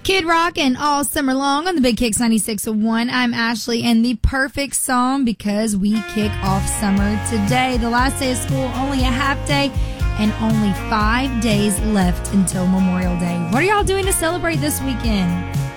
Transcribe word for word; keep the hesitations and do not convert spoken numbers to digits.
Kid Rock and All Summer Long on the Big Kicks ninety-six point one. I'm Ashley, and the perfect song because we kick off summer today. The last day of school, only a half day, and only five days left until Memorial Day. What are y'all doing to celebrate this weekend?